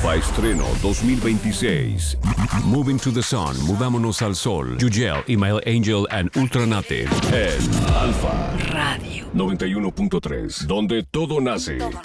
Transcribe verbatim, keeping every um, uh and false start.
Alfa Estreno dos mil veintiséis. Moving to the Sun, Mudámonos al Sol, Yugel, Email Angel and Ultranate. En Alfa Radio noventa y uno punto tres, donde todo nace.